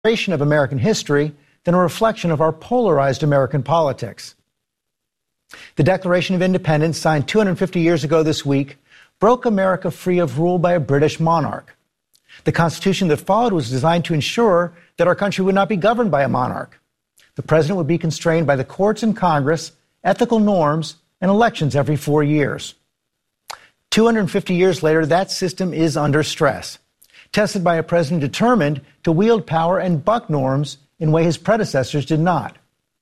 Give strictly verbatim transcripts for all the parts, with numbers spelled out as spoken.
of American history than a reflection of our polarized American politics. The Declaration of Independence, signed two hundred fifty years ago this week, broke America free of rule by a British monarch. The Constitution that followed was designed to ensure that our country would not be governed by a monarch. The president would be constrained by the courts and Congress, ethical norms, and elections every four years. two hundred fifty years later, that system is under stress, tested by a president determined to wield power and buck norms in a way his predecessors did not.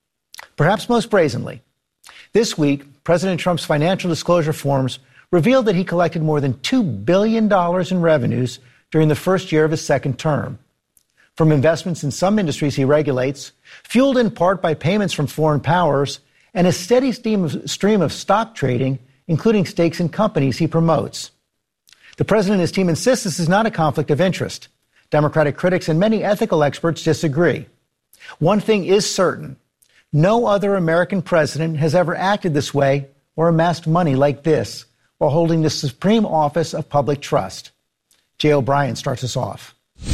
Perhaps most brazenly, this week, President Trump's financial disclosure forms revealed that he collected more than two billion dollars in revenues during the first year of his second term, from investments in some industries he regulates, fueled in part by payments from foreign powers, and a steady stream of, stream of stock trading, including stakes in companies he promotes. The president and his team insist this is not a conflict of interest. Democratic critics and many ethical experts disagree. One thing is certain: no other American president has ever acted this way or amassed money like this while holding the supreme office of public trust. Jay O'Brien starts us off.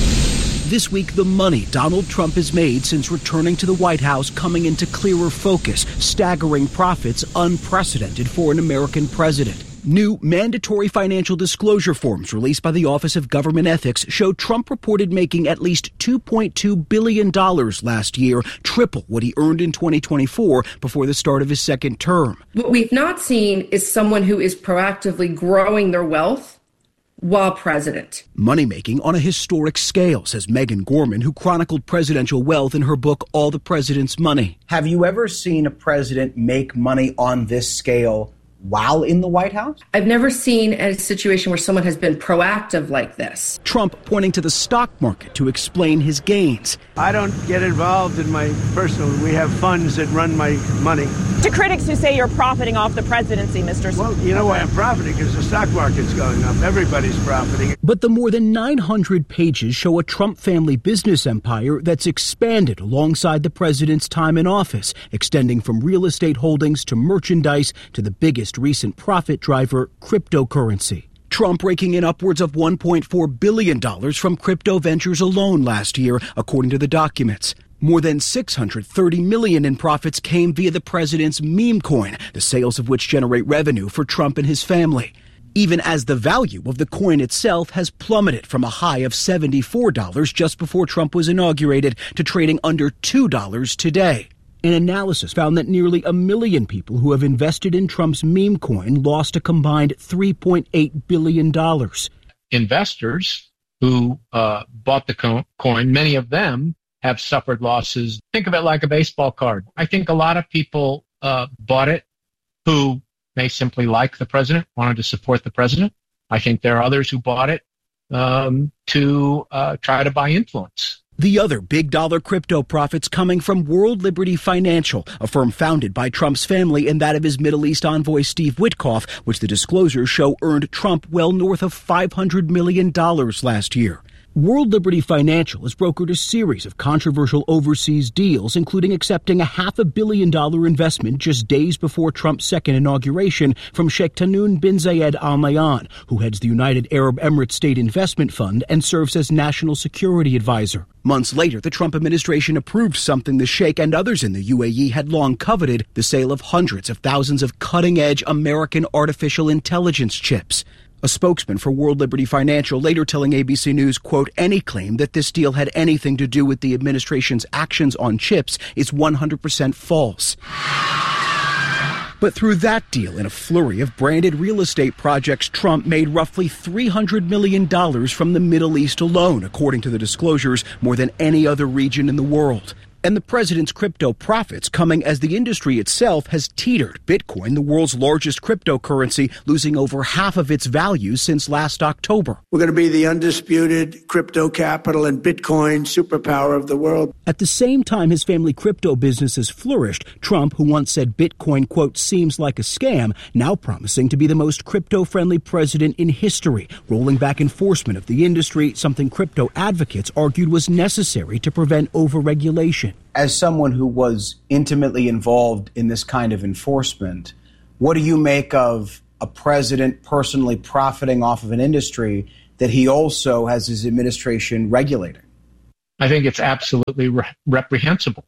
This week, the money Donald Trump has made since returning to the White House coming into clearer focus, staggering profits unprecedented for an American president. New mandatory financial disclosure forms released by the Office of Government Ethics show Trump reported making at least two point two billion dollars last year, triple what he earned in twenty twenty-four before the start of his second term. What we've not seen is someone who is proactively growing their wealth while president. Money-making on a historic scale, says Megan Gorman, who chronicled presidential wealth in her book, All the President's Money. Have you ever seen a president make money on this scale while in the White House? I've never seen a situation where someone has been proactive like this. Trump pointing to the stock market to explain his gains. I don't get involved in my personal. We have funds that run my money. To critics who say you're profiting off the presidency, Mister Well, you know why I'm profiting? Because the stock market's going up. Everybody's profiting. But the more than nine hundred pages show a Trump family business empire that's expanded alongside the president's time in office, extending from real estate holdings to merchandise to the biggest recent profit driver, cryptocurrency. Trump raking in upwards of one point four billion dollars from crypto ventures alone last year, according to the documents. More than six hundred thirty million dollars in profits came via the president's meme coin, the sales of which generate revenue for Trump and his family, even as the value of the coin itself has plummeted from a high of seventy-four dollars just before Trump was inaugurated to trading under two dollars today. An analysis found that nearly a million people who have invested in Trump's meme coin lost a combined three point eight billion dollars. Investors who uh, bought the co- coin, many of them have suffered losses. Think of it like a baseball card. I think a lot of people uh, bought it who may simply like the president, wanted to support the president. I think there are others who bought it um, to uh, try to buy influence. The other big dollar crypto profits coming from World Liberty Financial, a firm founded by Trump's family and that of his Middle East envoy Steve Witkoff, which the disclosures show earned Trump well north of five hundred million dollars last year. World Liberty Financial has brokered a series of controversial overseas deals, including accepting a half a billion dollar investment just days before Trump's second inauguration from Sheikh Tahnoun bin Zayed Al Nahyan, who heads the United Arab Emirates State Investment Fund and serves as national security advisor. Months later, the Trump administration approved something the Sheikh and others in the U A E had long coveted, the sale of hundreds of thousands of cutting-edge American artificial intelligence chips. A spokesman for World Liberty Financial later telling A B C News, quote, any claim that this deal had anything to do with the administration's actions on chips is one hundred percent false. But through that deal and a flurry of branded real estate projects, Trump made roughly three hundred million dollars from the Middle East alone, according to the disclosures, more than any other region in the world. And the president's crypto profits coming as the industry itself has teetered, Bitcoin, the world's largest cryptocurrency, losing over half of its value since last October. We're going to be the undisputed crypto capital and Bitcoin superpower of the world. At the same time his family crypto business has flourished, Trump, who once said Bitcoin, quote, seems like a scam, now promising to be the most crypto-friendly president in history, rolling back enforcement of the industry, something crypto advocates argued was necessary to prevent overregulation. As someone who was intimately involved in this kind of enforcement, what do you make of a president personally profiting off of an industry that he also has his administration regulating? I think it's absolutely re- reprehensible.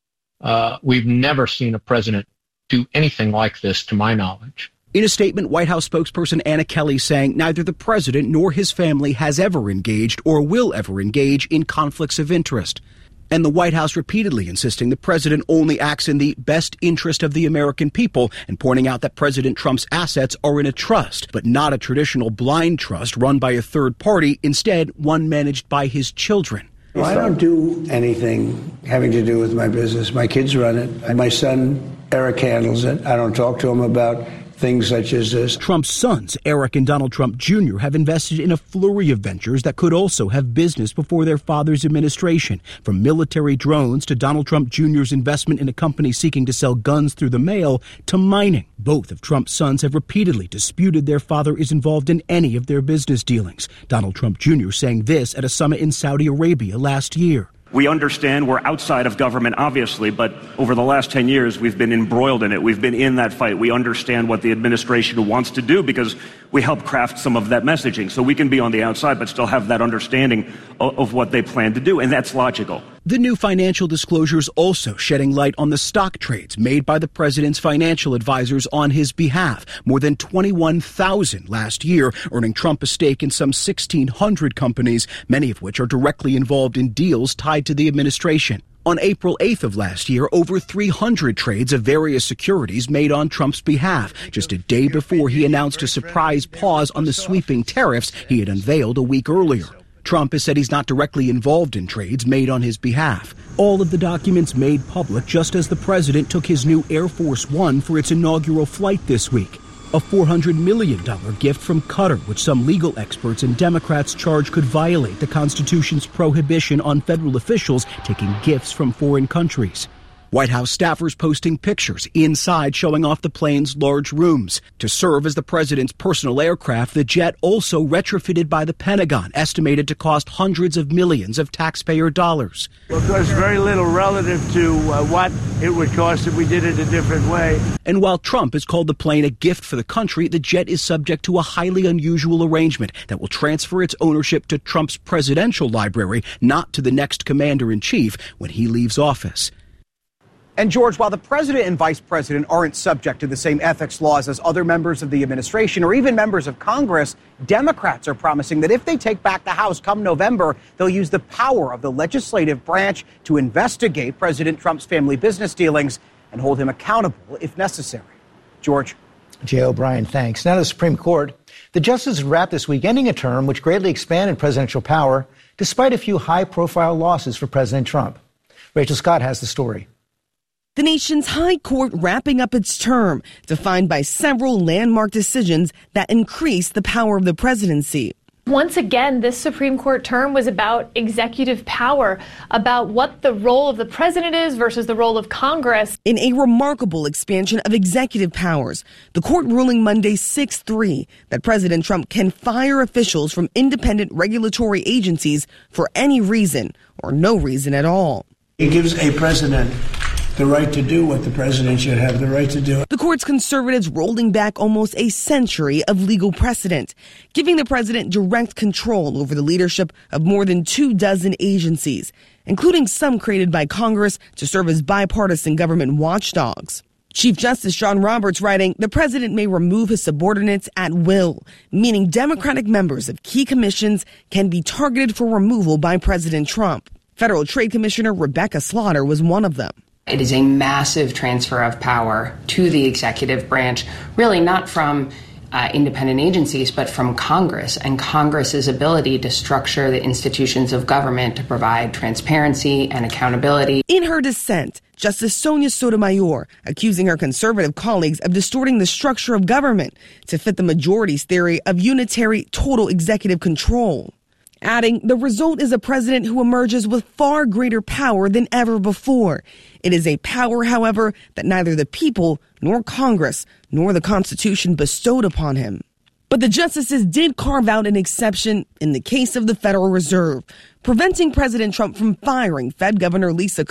Uh, we've never seen a president do anything like this, to my knowledge. In a statement, White House spokesperson Anna Kelly saying neither the president nor his family has ever engaged or will ever engage in conflicts of interest. And the White House repeatedly insisting the president only acts in the best interest of the American people and pointing out that President Trump's assets are in a trust, but not a traditional blind trust run by a third party, instead one managed by his children. Well, I don't do anything having to do with my business. My kids run it. And my son, Eric, handles it. I don't talk to him about things such as this. Trump's sons, Eric and Donald Trump Junior, have invested in a flurry of ventures that could also have business before their father's administration, from military drones to Donald Trump Junior's investment in a company seeking to sell guns through the mail to mining. Both of Trump's sons have repeatedly disputed their father is involved in any of their business dealings. Donald Trump Junior saying this at a summit in Saudi Arabia last year. We understand we're outside of government, obviously, but over the last ten years, we've been embroiled in it. We've been in that fight. We understand what the administration wants to do because we help craft some of that messaging. So we can be on the outside but still have that understanding of, of what they plan to do, and that's logical. The new financial disclosures also shedding light on the stock trades made by the president's financial advisors on his behalf. More than twenty-one thousand last year, earning Trump a stake in some sixteen hundred companies, many of which are directly involved in deals tied to the administration. On April eighth of last year, over three hundred trades of various securities made on Trump's behalf, just a day before he announced a surprise pause on the sweeping tariffs he had unveiled a week earlier. Trump has said he's not directly involved in trades made on his behalf. All of the documents made public just as the president took his new Air Force One for its inaugural flight this week. A four hundred million dollars gift from Qatar, which some legal experts and Democrats charge could violate the Constitution's prohibition on federal officials taking gifts from foreign countries. White House staffers posting pictures inside showing off the plane's large rooms. To serve as the president's personal aircraft, the jet also retrofitted by the Pentagon, estimated to cost hundreds of millions of taxpayer dollars. Well, it costs very little relative to uh, what it would cost if we did it a different way. And while Trump has called the plane a gift for the country, the jet is subject to a highly unusual arrangement that will transfer its ownership to Trump's presidential library, not to the next commander-in-chief when he leaves office. And, George, while the president and vice president aren't subject to the same ethics laws as other members of the administration or even members of Congress, Democrats are promising that if they take back the House come November, they'll use the power of the legislative branch to investigate President Trump's family business dealings and hold him accountable if necessary. George. Jay O'Brien, thanks. Now to the Supreme Court. The justices wrapped this week ending a term which greatly expanded presidential power, despite a few high-profile losses for President Trump. Rachel Scott has the story. The nation's high court wrapping up its term, defined by several landmark decisions that increase the power of the presidency. Once again, this Supreme Court term was about executive power, about what the role of the president is versus the role of Congress. In a remarkable expansion of executive powers, the court ruling Monday six three that President Trump can fire officials from independent regulatory agencies for any reason or no reason at all. It gives a president the right to do what the president should have the right to do. The court's conservatives rolling back almost a century of legal precedent, giving the president direct control over the leadership of more than two dozen agencies, including some created by Congress to serve as bipartisan government watchdogs. Chief Justice John Roberts writing, the president may remove his subordinates at will, meaning Democratic members of key commissions can be targeted for removal by President Trump. Federal Trade Commissioner Rebecca Slaughter was one of them. It is a massive transfer of power to the executive branch, really not from uh, independent agencies, but from Congress and Congress's ability to structure the institutions of government to provide transparency and accountability. In her dissent, Justice Sonia Sotomayor accusing her conservative colleagues of distorting the structure of government to fit the majority's theory of unitary total executive control. Adding, the result is a president who emerges with far greater power than ever before. It is a power, however, that neither the people nor Congress nor the Constitution bestowed upon him. But the justices did carve out an exception in the case of the Federal Reserve, preventing President Trump from firing Fed Governor Lisa Cook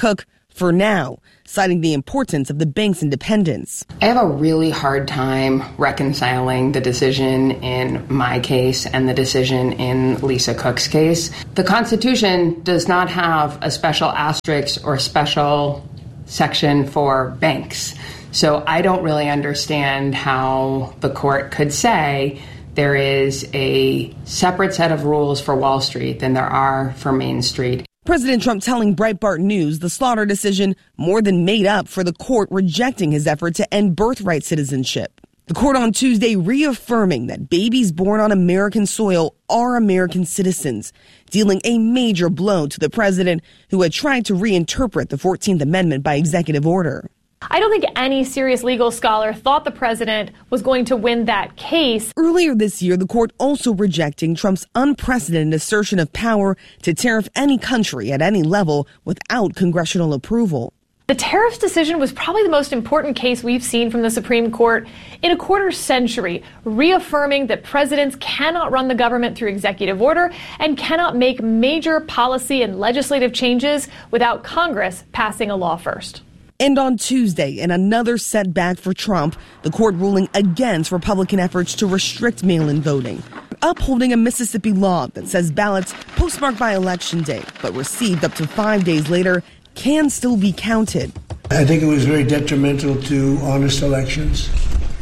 for now, citing the importance of the bank's independence. I have a really hard time reconciling the decision in my case and the decision in Lisa Cook's case. The Constitution does not have a special asterisk or special section for banks. So I don't really understand how the court could say there is a separate set of rules for Wall Street than there are for Main Street. President Trump telling Breitbart News the Slaughter decision more than made up for the court rejecting his effort to end birthright citizenship. The court on Tuesday reaffirming that babies born on American soil are American citizens, dealing a major blow to the president who had tried to reinterpret the fourteenth Amendment by executive order. I don't think any serious legal scholar thought the president was going to win that case. Earlier this year, the court also rejecting Trump's unprecedented assertion of power to tariff any country at any level without congressional approval. The tariffs decision was probably the most important case we've seen from the Supreme Court in a quarter century, reaffirming that presidents cannot run the government through executive order and cannot make major policy and legislative changes without Congress passing a law first. And on Tuesday, in another setback for Trump, the court ruling against Republican efforts to restrict mail-in voting, upholding a Mississippi law that says ballots postmarked by Election Day but received up to five days later can still be counted. I think it was very detrimental to honest elections,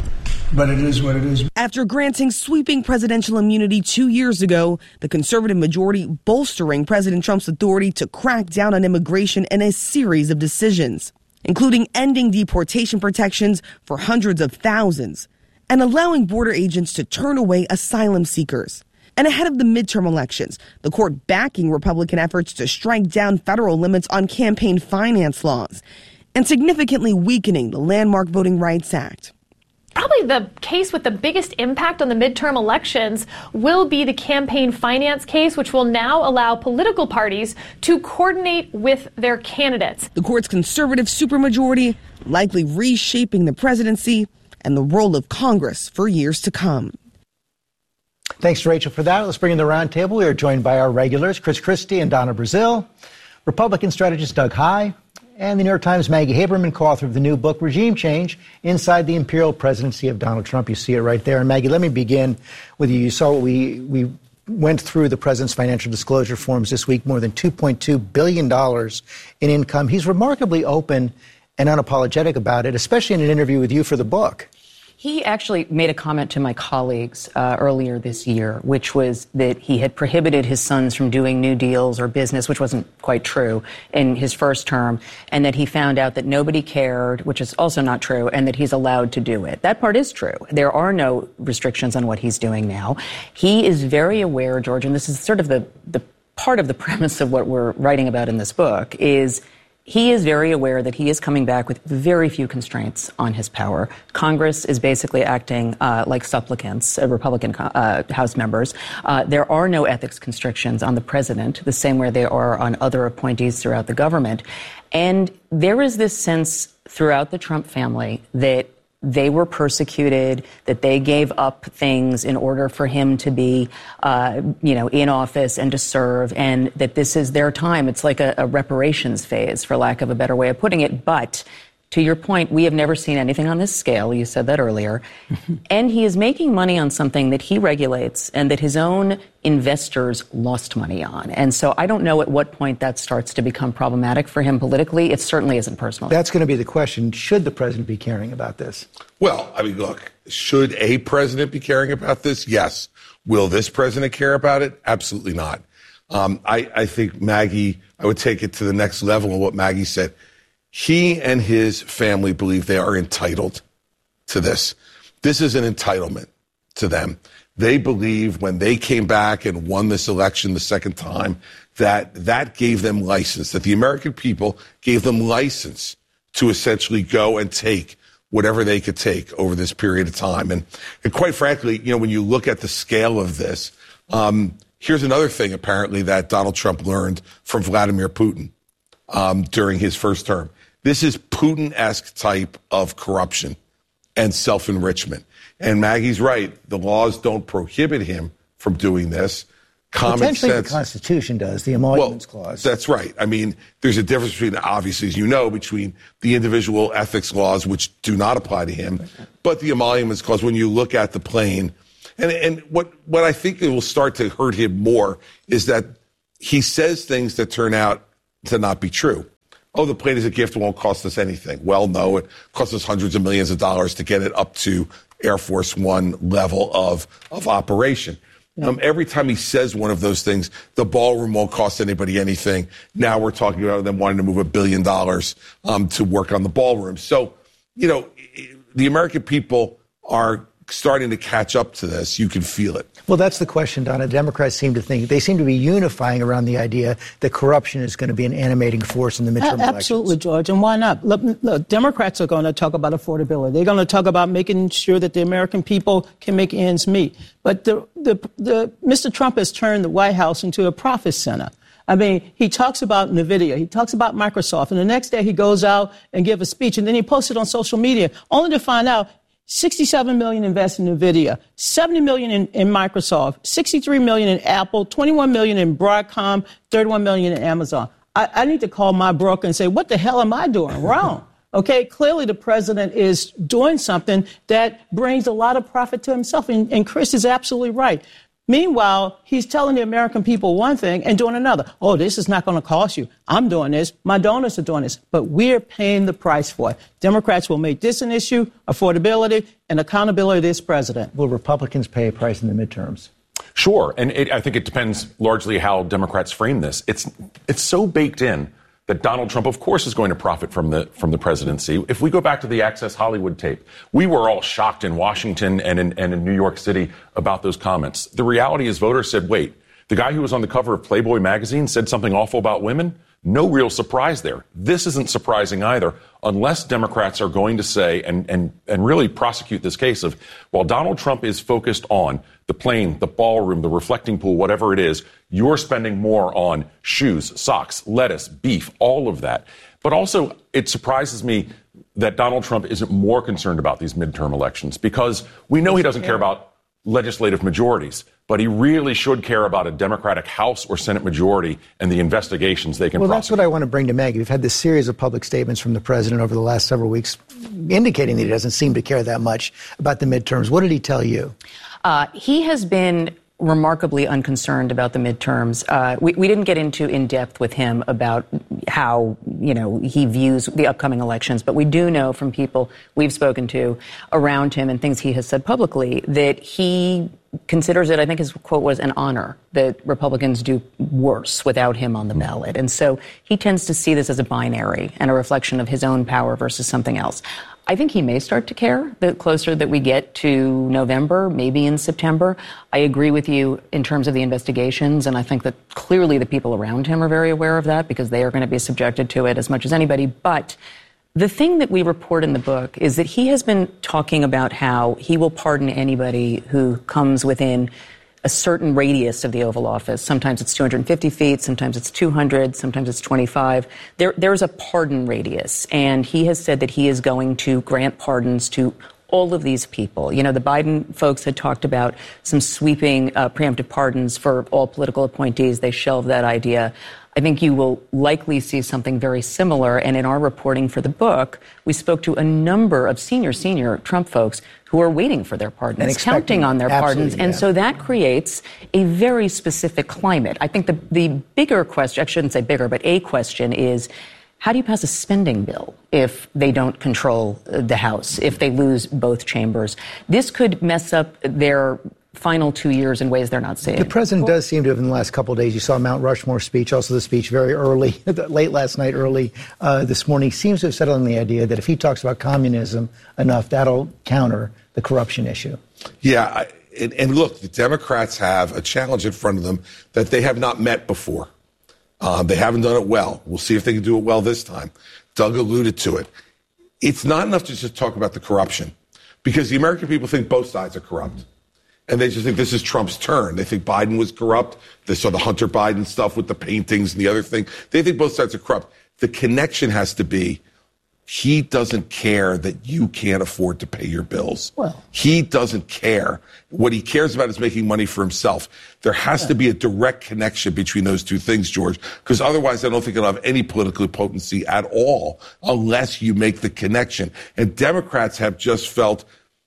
but it is what it is. After granting sweeping presidential immunity two years ago, the conservative majority bolstering President Trump's authority to crack down on immigration in a series of decisions, including ending deportation protections for hundreds of thousands and allowing border agents to turn away asylum seekers. And ahead of the midterm elections, the court backing Republican efforts to strike down federal limits on campaign finance laws and significantly weakening the landmark Voting Rights Act. Probably the case with the biggest impact on the midterm elections will be the campaign finance case, which will now allow political parties to coordinate with their candidates. The court's conservative supermajority likely reshaping the presidency and the role of Congress for years to come. Thanks to Rachel for that. Let's bring in the roundtable. We are joined by our regulars, Chris Christie and Donna Brazile, Republican strategist Doug Heye, and the New York Times' Maggie Haberman, co-author of the new book, Regime Change, Inside the Imperial Presidency of Donald Trump. You see it right there. And Maggie, let me begin with you. You saw what we, we went through the president's financial disclosure forms this week, more than two point two billion dollars in income. He's remarkably open and unapologetic about it, especially in an interview with you for the book. He actually made a comment to my colleagues uh, earlier this year, which was that he had prohibited his sons from doing new deals or business, which wasn't quite true in his first term, and that he found out that nobody cared, which is also not true, and that he's allowed to do it. That part is true. There are no restrictions on what he's doing now. He is very aware, George, and this is sort of the, the part of the premise of what we're writing about in this book, is he is very aware that he is coming back with very few constraints on his power. Congress is basically acting uh, like supplicants, uh, Republican uh, House members. Uh, there are no ethics constrictions on the president, the same way there are on other appointees throughout the government. And there is this sense throughout the Trump family that they were persecuted, that they gave up things in order for him to be, uh, you know, in office and to serve, and that this is their time. It's like a, a reparations phase, for lack of a better way of putting it. But to your point, we have never seen anything on this scale. You said that earlier. And he is making money on something that he regulates and that his own investors lost money on. And so I don't know at what point that starts to become problematic for him politically. It certainly isn't personal. That's going to be the question. Should the president be caring about this? Well, I mean, look, should a president be caring about this? Yes. Will this president care about it? Absolutely not. Um, I, I think Maggie, I would take it to the next level of what Maggie said. He and his family believe they are entitled to this. This is an entitlement to them. They believe when they came back and won this election the second time, that that gave them license, that the American people gave them license to essentially go and take whatever they could take over this period of time. And, and quite frankly, you know, when you look at the scale of this, um, here's another thing apparently that Donald Trump learned from Vladimir Putin um, during his first term. This is Putin-esque type of corruption and self-enrichment. And Maggie's right. The laws don't prohibit him from doing this. Common Potentially sense. the Constitution does, the emoluments well, clause. That's right. I mean, there's a difference between, obviously, as you know, between the individual ethics laws, which do not apply to him, but the emoluments clause, when you look at the plane. And, and what, what I think it will start to hurt him more is that he says things that turn out to not be true. Oh, the plane is a gift, it won't cost us anything. Well, no, it costs us hundreds of millions of dollars to get it up to Air Force One level of, of operation. Um, every time he says one of those things, the ballroom won't cost anybody anything. Now we're talking about them wanting to move a billion dollars um, to work on the ballroom. So, you know, the American people are starting to catch up to this. You can feel it. Well, that's the question, Donna. Democrats seem to think, they seem to be unifying around the idea that corruption is going to be an animating force in the midterm elections. Absolutely, George. And why not? Look, look, Democrats are going to talk about affordability. They're going to talk about making sure that the American people can make ends meet. But the, the, the, Mister Trump has turned the White House into a profit center. I mean, he talks about NVIDIA, he talks about Microsoft, and the next day he goes out and gives a speech, and then he posts it on social media, only to find out sixty-seven million invested in NVIDIA, seventy million in, in Microsoft, sixty-three million in Apple, twenty-one million in Broadcom, thirty-one million in Amazon. I, I need to call my broker and say, what the hell am I doing wrong? Okay, clearly the president is doing something that brings a lot of profit to himself. And, and Chris is absolutely right. Meanwhile, he's telling the American people one thing and doing another. Oh, this is not going to cost you. I'm doing this. My donors are doing this. But we're paying the price for it. Democrats will make this an issue, affordability and accountability of this president. Will Republicans pay a price in the midterms? Sure. And it, I think it depends largely how Democrats frame this. It's it's so baked in that Donald Trump, of course, is going to profit from the from the presidency. If we go back to the Access Hollywood tape, we were all shocked in Washington and in, and in New York City about those comments. The reality is voters said, wait, the guy who was on the cover of Playboy magazine said something awful about women? No real surprise there. This isn't surprising either, unless Democrats are going to say and, and, and really prosecute this case of, while Donald Trump is focused on the plane, the ballroom, the reflecting pool, whatever it is, you're spending more on shoes, socks, lettuce, beef, all of that. But also, it surprises me that Donald Trump isn't more concerned about these midterm elections, because we know he doesn't care about legislative majorities, but he really should care about a Democratic House or Senate majority and the investigations they can Well, prosecute. that's what I want to bring to Maggie. We've had this series of public statements from the president over the last several weeks indicating that he doesn't seem to care that much about the midterms. What did he tell you? Uh, he has been remarkably unconcerned about the midterms. Uh, we, we didn't get into in depth with him about how, you know, he views the upcoming elections, but we do know from people we've spoken to around him and things he has said publicly that he considers it, I think his quote was, an honor that Republicans do worse without him on the ballot. And so he tends to see this as a binary and a reflection of his own power versus something else. I think he may start to care the closer that we get to November, maybe in September. I agree with you in terms of the investigations, and I think that clearly the people around him are very aware of that because they are going to be subjected to it as much as anybody. But the thing that we report in the book is that he has been talking about how he will pardon anybody who comes within a certain radius of the Oval Office. Sometimes it's two hundred fifty feet, sometimes it's two hundred, sometimes it's twenty-five. There, there's a pardon radius, and he has said that he is going to grant pardons to all of these people. You know, the Biden folks had talked about some sweeping uh, preemptive pardons for all political appointees. They shelved that idea. I think you will likely see something very similar. And in our reporting for the book, we spoke to a number of senior, senior Trump folks who are waiting for their pardons, counting on their pardons. And yeah. so that creates a very specific climate. I think the, the bigger question, I shouldn't say bigger, but a question is, how do you pass a spending bill if they don't control the House, if they lose both chambers? This could mess up their final two years in ways they're not seeing. The president does seem to have, in the last couple of days, you saw Mount Rushmore speech, also the speech very early, late last night, early uh, this morning, seems to have settled on the idea that if he talks about communism enough, that'll counter the corruption issue. Yeah, I, and, and look, the Democrats have a challenge in front of them that they have not met before. Uh, they haven't done it well. We'll see if they can do it well this time. Doug alluded to it. It's not enough to just talk about the corruption, because the American people think both sides are corrupt. And they just think this is Trump's turn. They think Biden was corrupt. They saw the Hunter Biden stuff with the paintings and the other thing. They think both sides are corrupt. The connection has to be He doesn't care that you can't afford to pay your bills. Well, he doesn't care. What he cares about is making money for himself. There has yeah. to be a direct connection between those two things, George, because otherwise I don't think it'll have any political potency at all unless you make the connection. And Democrats have just felt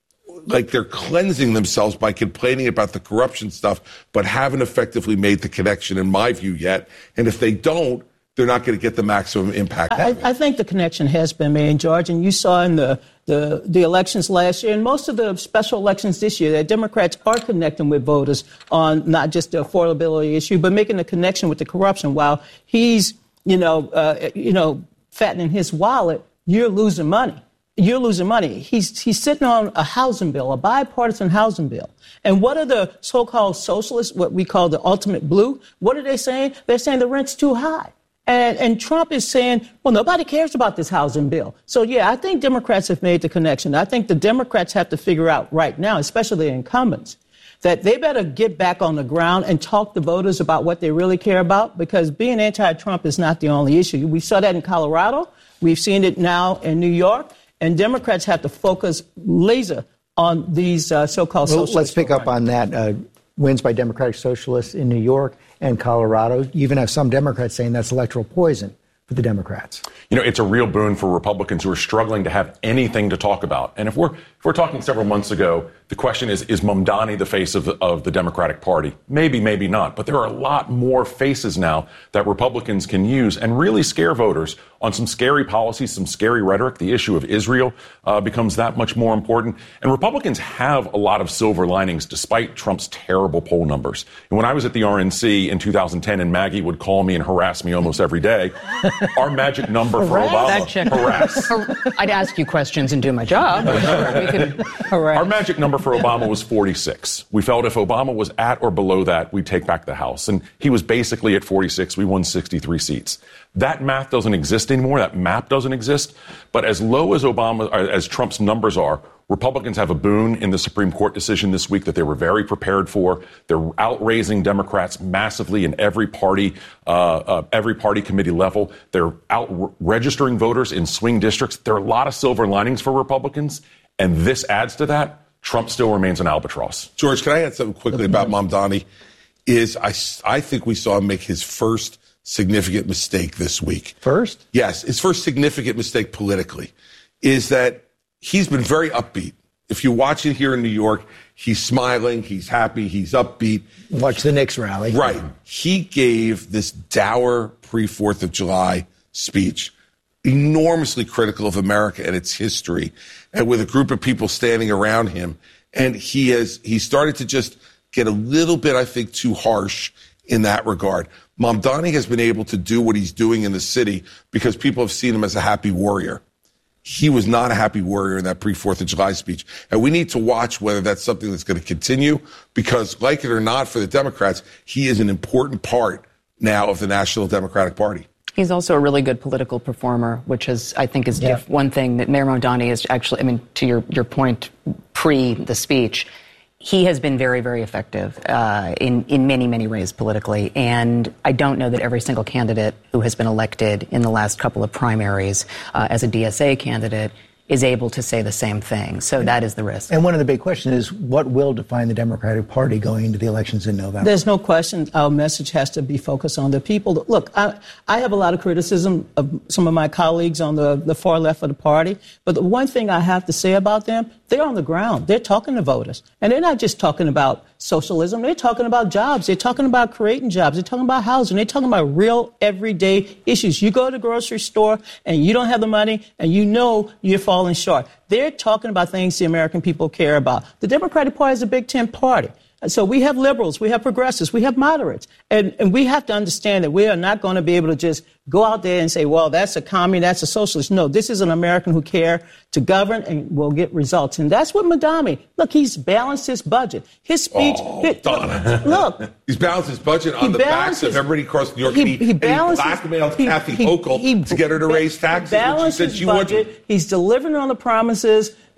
like they're cleansing themselves by complaining about the corruption stuff, but haven't effectively made the connection, in my view, yet. And if they don't, they're not going to get the maximum impact. I, I think the connection has been made, George, and you saw in the, the, the elections last year and most of the special elections this year that Democrats are connecting with voters on not just the affordability issue, but making a connection with the corruption. While he's, you know, uh, you know, fattening his wallet, you're losing money. You're losing money. He's he's sitting on a housing bill, a bipartisan housing bill. And what are the so-called socialists, what we call the ultimate blue? What are they saying? They're saying the rent's too high. And, and Trump is saying, well, nobody cares about this housing bill. So, yeah, I think Democrats have made the connection. I think the Democrats have to figure out right now, especially the incumbents, that they better get back on the ground and talk to voters about what they really care about, because being anti-Trump is not the only issue. We saw that in Colorado. We've seen it now in New York. And Democrats have to focus laser on these uh, so-called well, socialists. Let's pick up on that. Uh, wins by Democratic Socialists in New York and Colorado. You even have some Democrats saying that's electoral poison for the Democrats. You know, it's a real boon for Republicans who are struggling to have anything to talk about. And if we're if we're talking several months ago, the question is, is Mamdani the face of the, of the Democratic Party? Maybe, maybe not. But there are a lot more faces now that Republicans can use and really scare voters on some scary policies, some scary rhetoric. The issue of Israel uh, becomes that much more important. And Republicans have a lot of silver linings despite Trump's terrible poll numbers. And when I was at the R N C in two thousand ten and Maggie would call me and harass me almost every day, our magic number for Obama, harass. I'd ask you questions and do my job. We could Our magic number for Obama was forty-six. We felt if Obama was at or below that, we'd take back the House. And he was basically at forty-six. We won sixty-three seats. That math doesn't exist anymore. That map doesn't exist. But as low as Obama, as Trump's numbers are, Republicans have a boon in the Supreme Court decision this week that they were very prepared for. They're outraising Democrats massively in every party, uh, uh, every party committee level. They're out re- registering voters in swing districts. There are a lot of silver linings for Republicans, and this adds to that. Trump still remains an albatross. George, can I add something quickly about Mamdani? Is I, I think we saw him make his first significant mistake this week. First? Yes, his first significant mistake politically is that he's been very upbeat. If you watch it here in New York, he's smiling, he's happy, he's upbeat. Watch the Knicks rally. Right. He gave this dour pre-fourth of July speech, enormously critical of America and its history, and with a group of people standing around him. And he has he started to just get a little bit, I think, too harsh in that regard. Mamdani has been able to do what he's doing in the city because people have seen him as a happy warrior. He was not a happy warrior in that pre-fourth of July speech. And we need to watch whether that's something that's going to continue because, like it or not, for the Democrats, he is an important part now of the National Democratic Party. He's also a really good political performer, which is, I think, is yeah. diff- one thing that Mayor Mamdani is actually, I mean, to your, your point pre the speech, he has been very, very effective uh, in, in many, many ways politically. And I don't know that every single candidate who has been elected in the last couple of primaries uh, as a D S A candidate is able to say the same thing. So that is the risk. And one of the big questions is what will define the Democratic Party going into the elections in November? There's no question our message has to be focused on the people. Look, I, I have a lot of criticism of some of my colleagues on the, the far left of the party. But the one thing I have to say about them, they're on the ground. They're talking to voters. And they're not just talking about socialism. They're talking about jobs. They're talking about creating jobs. They're talking about housing. They're talking about real everyday issues. You go to the grocery store and you don't have the money and you know you're falling short. They're talking about things the American people care about. The Democratic Party is a Big Tent party. So we have liberals, we have progressives, we have moderates. And, and we have to understand that we are not going to be able to just go out there and say, well, that's a commie, that's a socialist. No, this is an American who care to govern and will get results. And that's what Mamdani, look, he's balanced his budget. His speech. Oh, his, Donna. Look. He's balanced his budget on the backs of everybody across New York. He, he, he balances, and he blackmailed he, Kathy he, Hochul he, to get her to raise taxes. He balanced his budget. He's delivering on the promises.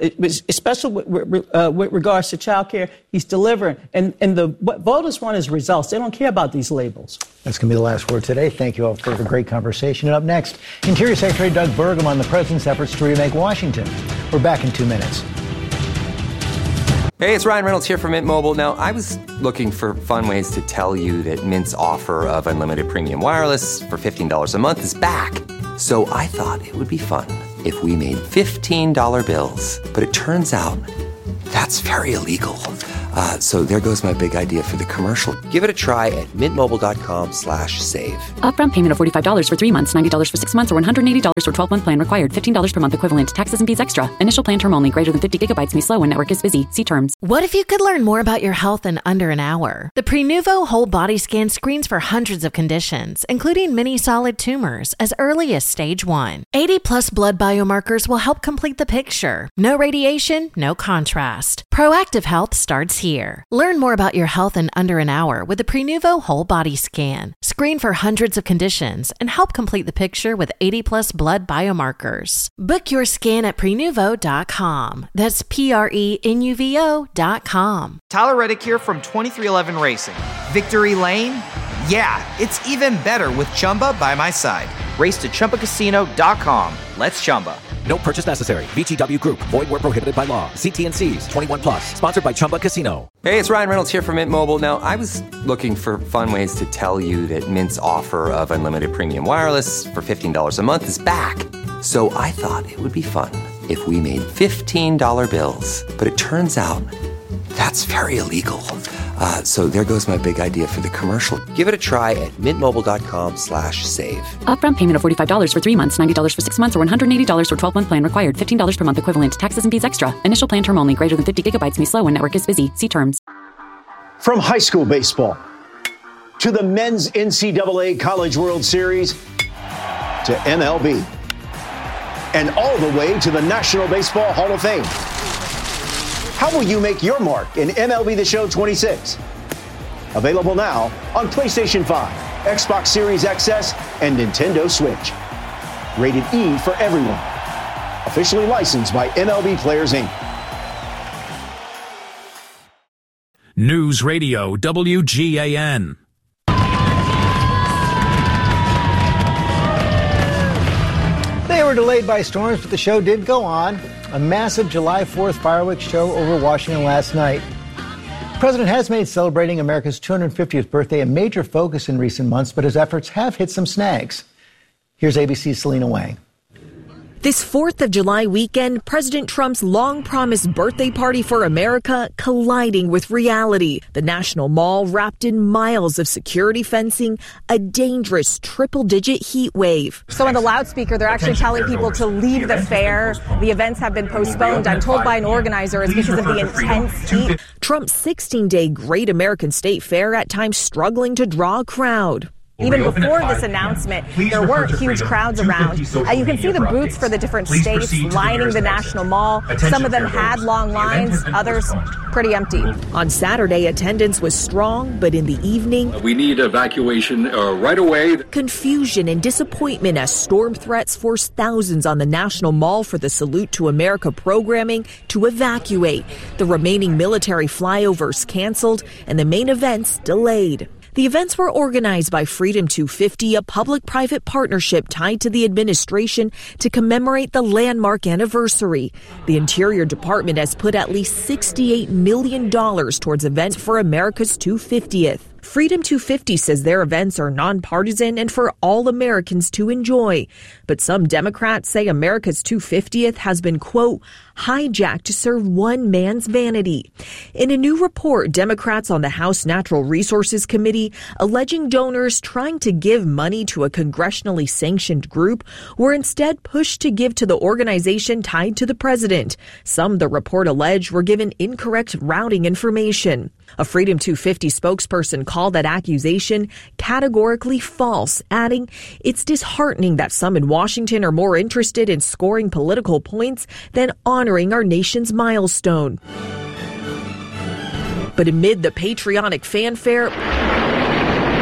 especially with, uh, with regards to child care. He's delivering. And, and the what voters want is results. They don't care about these labels. That's going to be the last word today. Thank you all for a great conversation. And up next, Interior Secretary Doug Burgum on the president's efforts to remake Washington. We're back in two minutes. Hey, it's Ryan Reynolds here from Mint Mobile. Now, I was looking for fun ways to tell you that Mint's offer of unlimited premium wireless for fifteen dollars a month is back. So I thought it would be fun if we made fifteen dollar bills. But it turns out that's very illegal. Uh, so there goes my big idea for the commercial. Give it a try at mintmobile.com slash save. Upfront payment of forty-five dollars for three months, ninety dollars for six months, or one hundred eighty dollars for twelve-month plan required. fifteen dollars per month equivalent. Taxes and fees extra. Initial plan term only. Greater than fifty gigabytes may slow when network is busy. See terms. What if you could learn more about your health in under an hour? The Prenuvo Whole Body Scan screens for hundreds of conditions, including many solid tumors, as early as stage one. eighty plus blood biomarkers will help complete the picture. No radiation, no contrast. Proactive health starts here. Learn more about your health in under an hour with the Prenuvo Whole Body Scan. Screen for hundreds of conditions and help complete the picture with eighty plus blood biomarkers. Book your scan at prenuvo dot com. That's P R E N U V O dot com. Tyler Reddick here from twenty-three eleven Racing. Victory Lane? Yeah, it's even better with Chumba by my side. Race to Chumba Casino dot com. Let's Chumba. No purchase necessary. V G W Group. Void where prohibited by law. See T and C's. twenty-one plus. Sponsored by Chumba Casino. Hey, it's Ryan Reynolds here from Mint Mobile. Now, I was looking for fun ways to tell you that Mint's offer of unlimited premium wireless for fifteen dollars a month is back. So I thought it would be fun if we made fifteen dollar bills. But it turns out that's very illegal. Uh, so there goes my big idea for the commercial. Give it a try at mintmobile.com slash save. Upfront payment of forty-five dollars for three months, ninety dollars for six months, or one hundred eighty dollars for twelve-month plan required. fifteen dollars per month equivalent. Taxes and fees extra. Initial plan term only. Greater than fifty gigabytes may slow when network is busy. See terms. From high school baseball to the men's N C double A College World Series to M L B and all the way to the National Baseball Hall of Fame. How will you make your mark in M L B The Show twenty-six? Available now on PlayStation five, Xbox Series X S, and Nintendo Switch. Rated E for everyone. Officially licensed by M L B Players, Incorporated. News Radio W G A N. They were delayed by storms, but the show did go on. A massive July fourth fireworks show over Washington last night. The president has made celebrating America's two hundred fiftieth birthday a major focus in recent months, but his efforts have hit some snags. Here's A B C's Selena Wang. This fourth of July weekend, President Trump's long-promised birthday party for America colliding with reality. The National Mall wrapped in miles of security fencing, a dangerous triple-digit heat wave. So on the loudspeaker, they're actually telling people to leave the fair. The events have been postponed. I'm told by an organizer it's because of the intense heat. Trump's sixteen-day Great American State Fair at times struggling to draw a crowd. Even before this announcement, there weren't huge crowds around. Uh, you can see the booths for the different states lining the National Mall. Some of them had long lines, others pretty empty. On Saturday, attendance was strong, but in the evening, we need evacuation uh, right away. Confusion and disappointment as storm threats forced thousands on the National Mall for the Salute to America programming to evacuate. The remaining military flyovers canceled and the main events delayed. The events were organized by Freedom two fifty, a public-private partnership tied to the administration to commemorate the landmark anniversary. The Interior Department has put at least sixty-eight million dollars towards events for America's two hundred fiftieth. Freedom two fifty says their events are nonpartisan and for all Americans to enjoy. But some Democrats say America's two hundred fiftieth has been, quote, hijacked to serve one man's vanity. In a new report, Democrats on the House Natural Resources Committee alleging donors trying to give money to a congressionally sanctioned group were instead pushed to give to the organization tied to the president. Some, the report alleged, were given incorrect routing information. A Freedom two fifty spokesperson called that accusation categorically false, adding, "It's disheartening that some in Washington are more interested in scoring political points than honoring our nation's milestone." But amid the patriotic fanfare,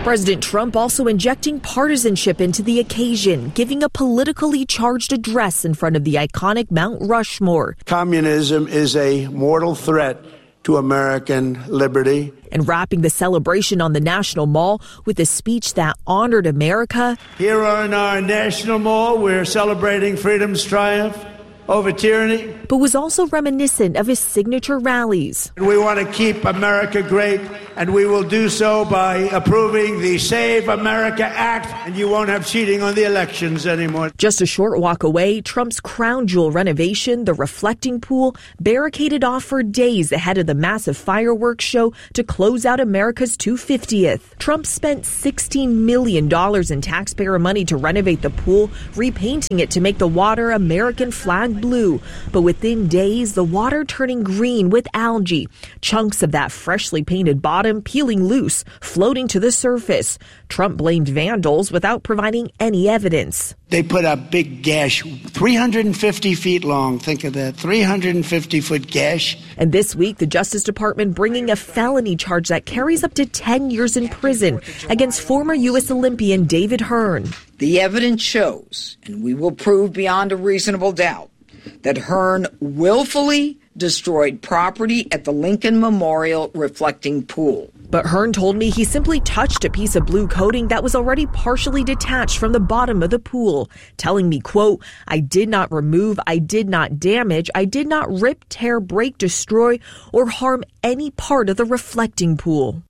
President Trump also injecting partisanship into the occasion, giving a politically charged address in front of the iconic Mount Rushmore. Communism is a mortal threat to American liberty. And wrapping the celebration on the National Mall with a speech that honored America. Here on our National Mall, we're celebrating freedom's triumph over tyranny. But was also reminiscent of his signature rallies. We want to keep America great, and we will do so by approving the Save America Act, and you won't have cheating on the elections anymore. Just a short walk away, Trump's crown jewel renovation, the reflecting pool, barricaded off for days ahead of the massive fireworks show to close out America's two hundred fiftieth. Trump spent sixteen million dollars in taxpayer money to renovate the pool, repainting it to make the water American flag blue. But within days, the water turning green with algae, chunks of that freshly painted bottom peeling loose, floating to the surface. Trump blamed vandals without providing any evidence. They put a big gash, three hundred fifty feet long. Think of that, three hundred fifty foot gash. And this week, the Justice Department bringing a felony charge that carries up to ten years in prison against former U S Olympian David Hearn. The evidence shows, and we will prove beyond a reasonable doubt, that Hearn willfully destroyed property at the Lincoln Memorial reflecting pool. But Hearn told me he simply touched a piece of blue coating that was already partially detached from the bottom of the pool, telling me, quote, I did not remove, I did not damage, I did not rip, tear, break, destroy, or harm any part of the reflecting pool.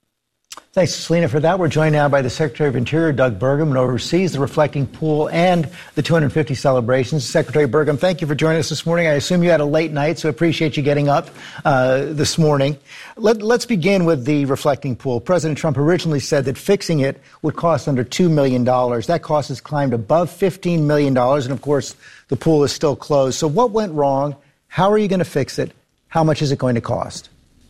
Thanks, Selena, for that. We're joined now by the Secretary of Interior, Doug Burgum, who oversees the reflecting pool and the two hundred fifty celebrations. Secretary Burgum, thank you for joining us this morning. I assume you had a late night, so appreciate you getting up uh, this morning. Let, let's begin with the reflecting pool. President Trump originally said that fixing it would cost under two million dollars. That cost has climbed above fifteen million dollars, and of course, the pool is still closed. So what went wrong? How are you going to fix it? How much is it going to cost?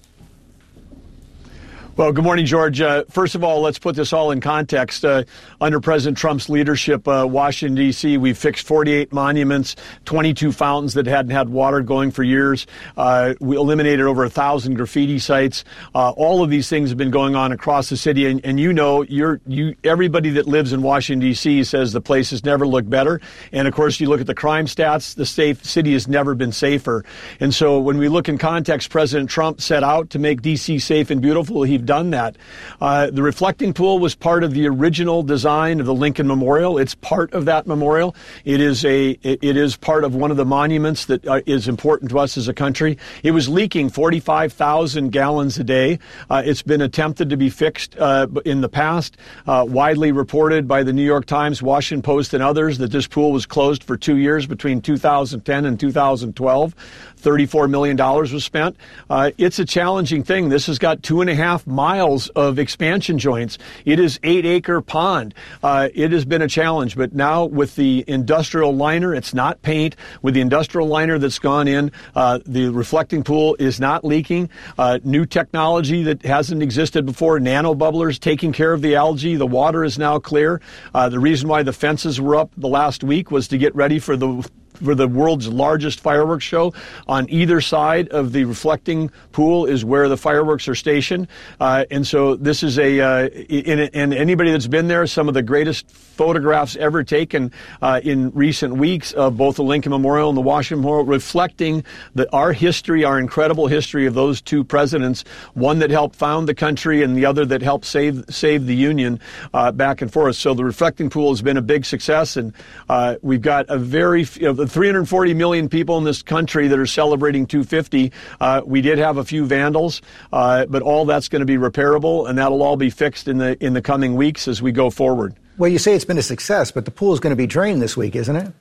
Well, good morning, George. Uh, first of all, let's put this all in context. Uh, under President Trump's leadership, uh, Washington, D C, we've fixed forty-eight monuments, twenty-two fountains that hadn't had water going for years. Uh, we eliminated over one thousand graffiti sites. Uh, all of these things have been going on across the city. And, and you know, you're, you, everybody that lives in Washington, D C says the place has never looked better. And, of course, you look at the crime stats, the safe, city has never been safer. And so when we look in context, President Trump set out to make D C safe and beautiful. He done that. Uh, the reflecting pool was part of the original design of the Lincoln Memorial. It's part of that memorial. It is a it, it is part of one of the monuments that uh, is important to us as a country. It was leaking forty-five thousand gallons a day. Uh, it's been attempted to be fixed uh, in the past, uh, widely reported by the New York Times, Washington Post, and others that this pool was closed for two years between two thousand ten and two thousand twelve. thirty-four million dollars was spent. Uh, it's a challenging thing. This has got two and a half miles of expansion joints. It is eight acre pond. Uh, it has been a challenge, but now with the industrial liner, it's not paint. With the industrial liner that's gone in, uh, the reflecting pool is not leaking. Uh, new technology that hasn't existed before, nano bubblers taking care of the algae. The water is now clear. Uh, the reason why the fences were up the last week was to get ready for the for the world's largest fireworks show. On either side of the reflecting pool is where the fireworks are stationed. Uh, and so this is a, uh, in, and anybody that's been there, some of the greatest photographs ever taken uh, in recent weeks of both the Lincoln Memorial and the Washington Memorial, reflecting the, our history, our incredible history of those two presidents, one that helped found the country and the other that helped save save the Union uh, back and forth. So the reflecting pool has been a big success, and uh, we've got a very, you know, the three hundred forty million people in this country that are celebrating two fifty. Uh, we did have a few vandals, uh, but all that's going to be repairable, and that'll all be fixed in the in the coming weeks as we go forward. Well, you say it's been a success, but the pool is going to be drained this week, isn't it?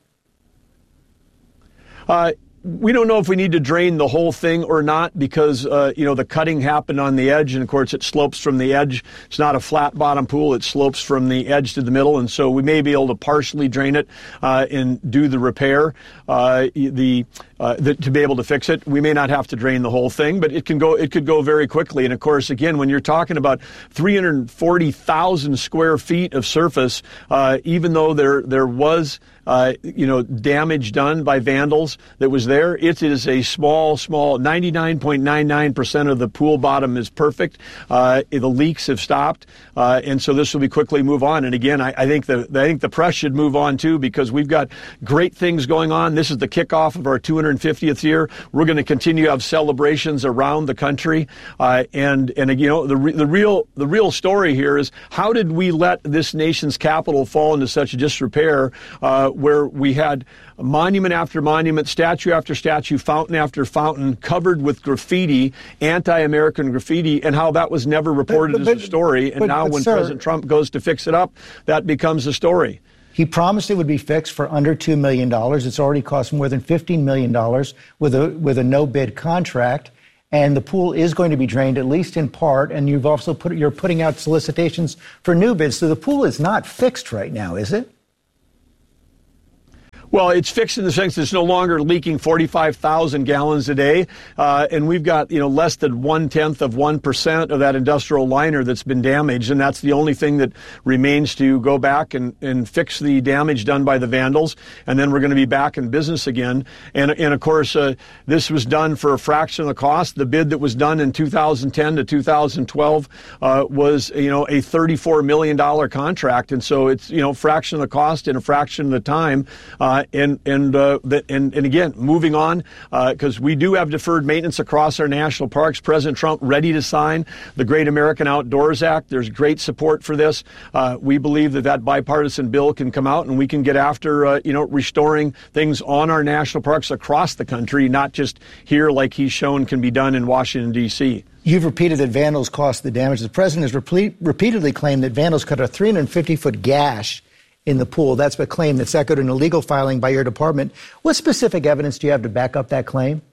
Uh, we don't know if we need to drain the whole thing or not because, uh, you know, the cutting happened on the edge, and, of course, it slopes from the edge. It's not a flat bottom pool. It slopes from the edge to the middle, and so we may be able to partially drain it uh, and do the repair uh, the, uh, the to be able to fix it. We may not have to drain the whole thing, but it can go. It could go very quickly. And, of course, again, when you're talking about three hundred forty thousand square feet of surface, uh, even though there there was uh, you know, damage done by vandals that was there. It is a small, small, ninety-nine point nine nine percent of the pool bottom is perfect. Uh, the leaks have stopped, uh, and so this will be quickly move on. And again, I, I think the I think the press should move on too, because we've got great things going on. This is the kickoff of our two hundred fiftieth year. We're going to continue to have celebrations around the country, uh, and and you know the re- the real the real story here is, how did we let this nation's capital fall into such disrepair, uh, where we had monument after monument, statue after statue, fountain after fountain covered with graffiti, anti-American graffiti, and how that was never reported but, but, as a story. And but, now but, when sir, President Trump goes to fix it up, that becomes a story. He promised it would be fixed for under two million dollars. It's already cost more than fifteen million dollars with a with a no-bid contract. And the pool is going to be drained, at least in part. And you've also put you're putting out solicitations for new bids. So the pool is not fixed right now, is it? Well, it's fixed in the sense that it's no longer leaking forty-five thousand gallons a day, uh, and we've got, you know, less than one-tenth of one percent of that industrial liner that's been damaged, and that's the only thing that remains to go back and, and fix the damage done by the vandals, and then we're going to be back in business again. And, and of course, uh, this was done for a fraction of the cost. The bid that was done in two thousand ten to two thousand twelve uh, was, you know, a thirty-four million dollars contract, and so it's, you know, fraction of the cost in a fraction of the time. Uh, And and, uh, and and again, moving on, because uh, we do have deferred maintenance across our national parks. President Trump ready to sign the Great American Outdoors Act. There's great support for this. Uh, we believe that that bipartisan bill can come out and we can get after, uh, you know, restoring things on our national parks across the country, not just here like he's shown can be done in Washington, D C You've repeated that vandals caused the damage. The president has repeat, repeatedly claimed that vandals cut a three hundred fifty foot gash in the pool. That's a claim that's echoed in a legal filing by your department. What specific evidence do you have to back up that claim?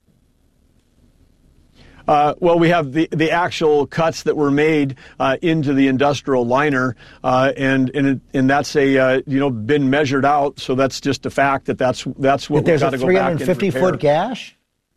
Uh, well, we have the, the actual cuts that were made uh, into the industrial liner, uh, and and, it, and that's a uh, you know been measured out. So that's just a fact that that's that's what we've got to go back and repair. There's a three hundred fifty foot gash?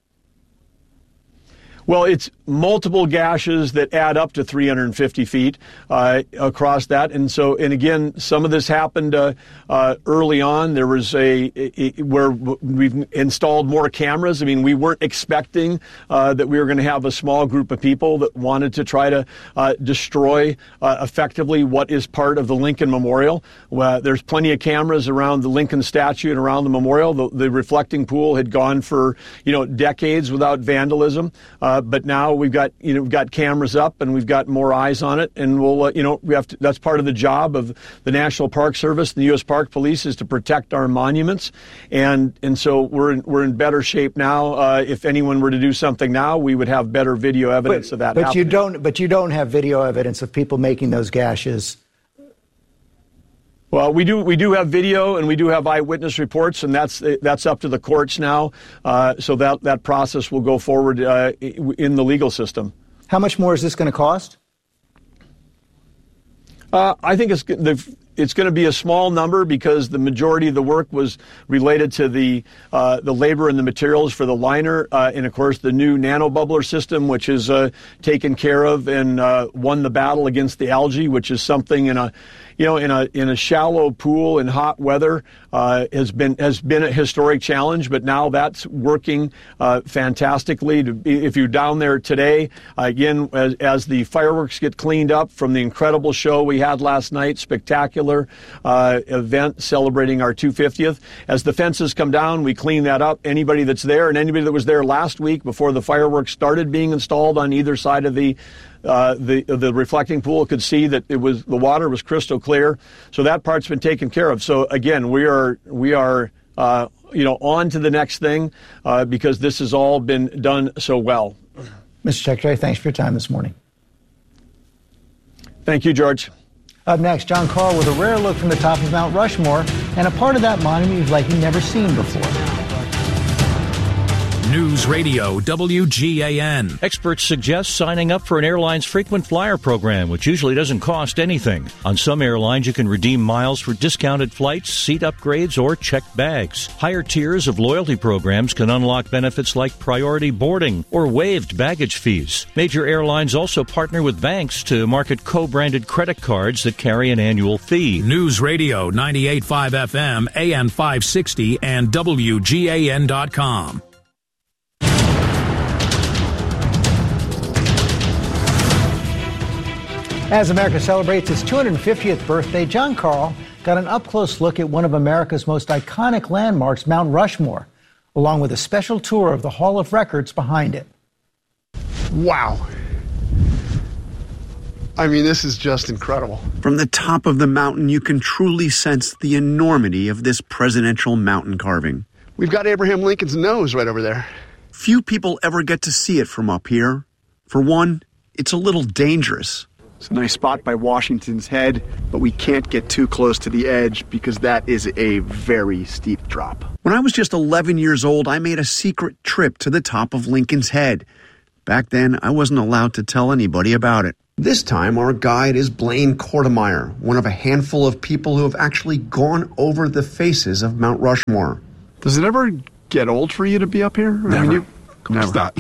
Well, it's multiple gashes that add up to three hundred fifty feet uh, across that. And so, and again, some of this happened uh, uh, early on. There was a, a, a where we've installed more cameras. I mean, we weren't expecting uh, that we were going to have a small group of people that wanted to try to uh, destroy uh, effectively what is part of the Lincoln Memorial. Uh, there's plenty of cameras around the Lincoln statue and around the memorial. The, the reflecting pool had gone for, you know, decades without vandalism. Uh, Uh, but now we've got, you know, we've got cameras up and we've got more eyes on it, and we'll, uh, you know, we have to. That's part of the job of the National Park Service and the U S Park Police, is to protect our monuments, and and so we're in, we're in better shape now. Uh, if anyone were to do something now, we would have better video evidence but, of that. But happening. you don't. But you don't have video evidence of people making those gashes. Well, we do we do have video and we do have eyewitness reports, and that's that's up to the courts now. Uh, so that that process will go forward uh, in the legal system. How much more is this going to cost? Uh, I think it's the. It's going to be a small number because the majority of the work was related to the uh, the labor and the materials for the liner, uh, and of course the new nanobubbler system, which is uh, taken care of and uh, won the battle against the algae, which is something in a you know in a in a shallow pool in hot weather uh, has been has been a historic challenge, but now that's working uh, fantastically. To be, if you're down there today, uh, again as, as the fireworks get cleaned up from the incredible show we had last night, spectacular. Uh, event celebrating our two hundred fiftieth. As the fences come down, we clean that up. Anybody that's there and anybody that was there last week before the fireworks started being installed on either side of the uh, the the reflecting pool could see that it was the water was crystal clear. So that part's been taken care of. So again, we are we are uh, you know on to the next thing uh, because this has all been done so well. Mister Secretary, thanks for your time this morning. Thank you, George. Up next, John Carl with a rare look from the top of Mount Rushmore and a part of that monument you've likely never seen before. News Radio W G A N. Experts suggest signing up for an airline's frequent flyer program, which usually doesn't cost anything. On some airlines, you can redeem miles for discounted flights, seat upgrades, or checked bags. Higher tiers of loyalty programs can unlock benefits like priority boarding or waived baggage fees. Major airlines also partner with banks to market co-branded credit cards that carry an annual fee. News Radio ninety-eight point five F M, A M five sixty, and W G A N dot com. As America celebrates its two hundred fiftieth birthday, John Carl got an up-close look at one of America's most iconic landmarks, Mount Rushmore, along with a special tour of the Hall of Records behind it. Wow. I mean, this is just incredible. From the top of the mountain, you can truly sense the enormity of this presidential mountain carving. We've got Abraham Lincoln's nose right over there. Few people ever get to see it from up here. For one, it's a little dangerous. It's a nice spot by Washington's head, but we can't get too close to the edge because that is a very steep drop. When I was just eleven years old, I made a secret trip to the top of Lincoln's Head. Back then, I wasn't allowed to tell anybody about it. This time, our guide is Blaine Kortemeyer, one of a handful of people who have actually gone over the faces of Mount Rushmore. Does it ever get old for you to be up here? Never. I mean, you, Never. Stop.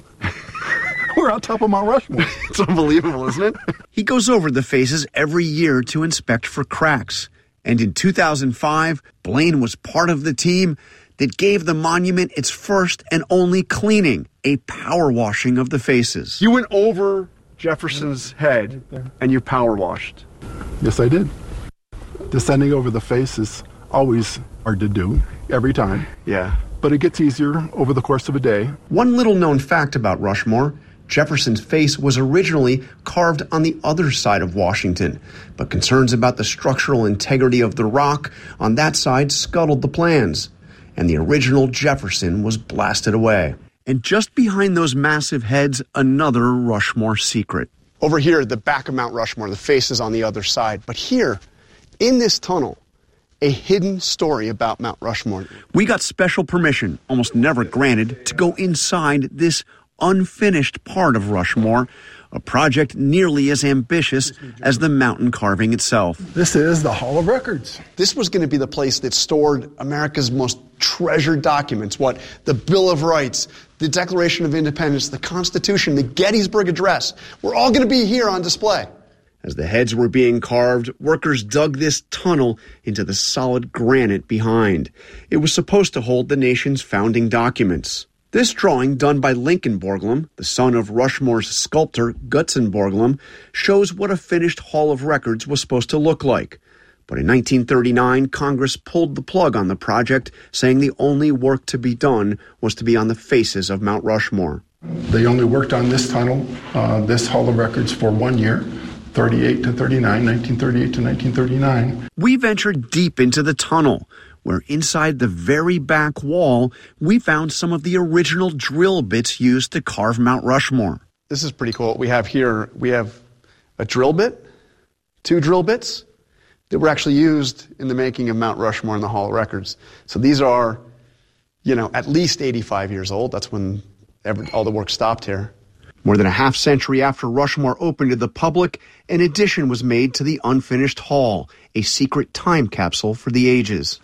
We're on top of Mount Rushmore. It's unbelievable, isn't it? He goes over the faces every year to inspect for cracks. And in two thousand five, Blaine was part of the team that gave the monument its first and only cleaning, a power washing of the faces. You went over Jefferson's head and you power washed. Yes, I did. Descending over the face is always hard to do, every time. Yeah. But it gets easier over the course of a day. One little known fact about Rushmore: Jefferson's face was originally carved on the other side of Washington, but concerns about the structural integrity of the rock on that side scuttled the plans, and the original Jefferson was blasted away. And just behind those massive heads, another Rushmore secret. Over here, the back of Mount Rushmore, the face is on the other side. But here, in this tunnel, a hidden story about Mount Rushmore. We got special permission, almost never granted, to go inside this unfinished part of Rushmore, a project nearly as ambitious as the mountain carving itself. This is the Hall of Records. This was going to be the place that stored America's most treasured documents, what? The Bill of Rights, the Declaration of Independence, the Constitution, the Gettysburg Address. We're all going to be here on display. As the heads were being carved, workers dug this tunnel into the solid granite behind. It was supposed to hold the nation's founding documents. This drawing, done by Lincoln Borglum, the son of Rushmore's sculptor Gutzon Borglum, shows what a finished Hall of Records was supposed to look like. But in nineteen thirty-nine, Congress pulled the plug on the project, saying the only work to be done was to be on the faces of Mount Rushmore. They only worked on this tunnel, uh, this Hall of Records, for one year, thirty-eight to thirty-nine, nineteen thirty-eight to nineteen thirty-nine. We ventured deep into the tunnel, where inside the very back wall, we found some of the original drill bits used to carve Mount Rushmore. This is pretty cool. What we have here, we have a drill bit, two drill bits, that were actually used in the making of Mount Rushmore in the Hall of Records. So these are, you know, at least eighty-five years old. That's when every, all the work stopped here. More than a half century after Rushmore opened to the public, an addition was made to the unfinished hall, a secret time capsule for the ages.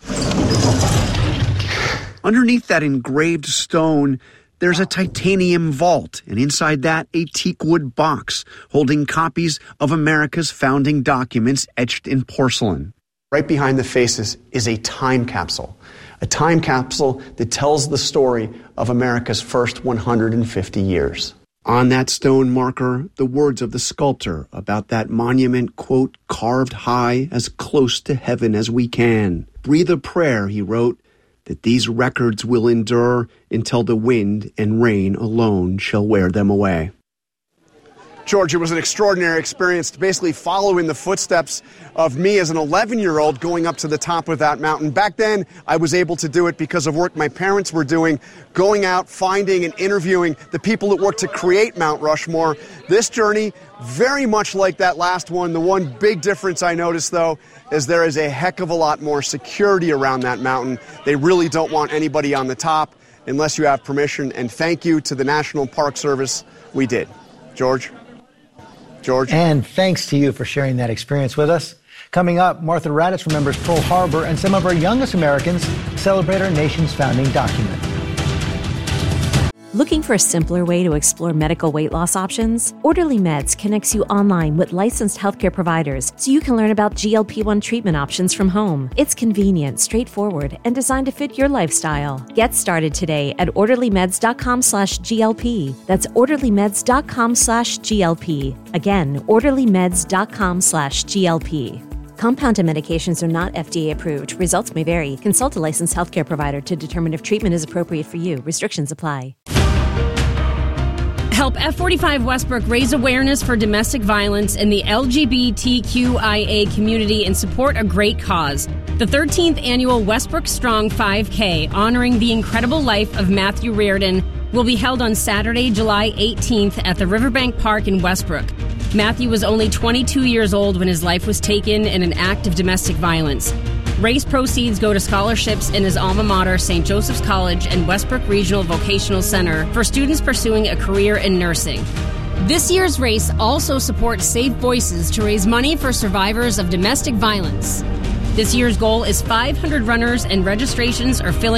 Underneath that engraved stone, there's a titanium vault, and inside that, a teakwood box holding copies of America's founding documents etched in porcelain. Right behind the faces is a time capsule, a time capsule that tells the story of America's first one hundred fifty years. On that stone marker, the words of the sculptor about that monument, quote, carved high as close to heaven as we can. Breathe a prayer, he wrote, that these records will endure until the wind and rain alone shall wear them away. George, it was an extraordinary experience to basically follow in the footsteps of me as an eleven-year-old going up to the top of that mountain. Back then, I was able to do it because of work my parents were doing, going out, finding and interviewing the people that worked to create Mount Rushmore. This journey, very much like that last one. The one big difference I noticed, though, is there is a heck of a lot more security around that mountain. They really don't want anybody on the top. unless you have permission. And thank you to the National Park Service. We did. George? George? And thanks to you for sharing that experience with us. Coming up, Martha Raddatz remembers Pearl Harbor, and some of our youngest Americans celebrate our nation's founding document. Looking for a simpler way to explore medical weight loss options? Orderly Meds connects you online with licensed healthcare providers so you can learn about G L P one treatment options from home. It's convenient, straightforward, and designed to fit your lifestyle. Get started today at orderlymeds.com slash GLP. That's orderlymeds.com slash GLP. Again, orderlymeds.com slash GLP. Compounded medications are not F D A approved. Results may vary. Consult a licensed healthcare provider to determine if treatment is appropriate for you. Restrictions apply. Help F forty-five Westbrook raise awareness for domestic violence in the L G B T Q I A community and support a great cause. The thirteenth annual Westbrook Strong five K, honoring the incredible life of Matthew Reardon, will be held on Saturday, July eighteenth at the Riverbank Park in Westbrook. Matthew was only twenty-two years old when his life was taken in an act of domestic violence. Race proceeds go to scholarships in his alma mater, Saint Joseph's College and Westbrook Regional Vocational Center, for students pursuing a career in nursing. This year's race also supports Safe Voices to raise money for survivors of domestic violence. This year's goal is five hundred runners, and registrations are filling